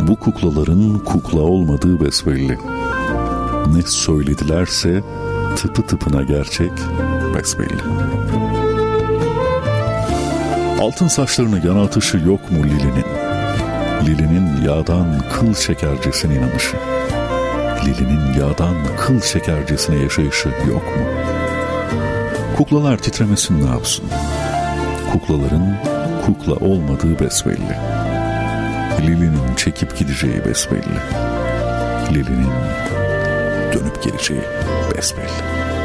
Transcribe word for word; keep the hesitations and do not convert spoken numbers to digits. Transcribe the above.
Bu kuklaların kukla olmadığı besbelli. Ne söyledilerse tıpı tıpına gerçek besbelli. Altın saçlarını yana atışı yok mu Lili'nin? Lili'nin yağdan kıl çekercesine inanışı. Lili'nin yağdan kıl çekercesine yaşayışı yok mu? Kuklalar titremesin ne yapsın? Kuklaların kukla olmadığı besbelli. Lili'nin çekip gideceği besbelli. Lili'nin dönüp geleceği besbelli.